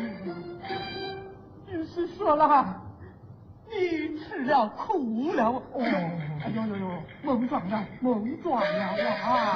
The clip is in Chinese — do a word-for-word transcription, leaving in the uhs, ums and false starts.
只是说了，你吃了苦了。哦，哎呦呦呦，孟状元，孟状元啊！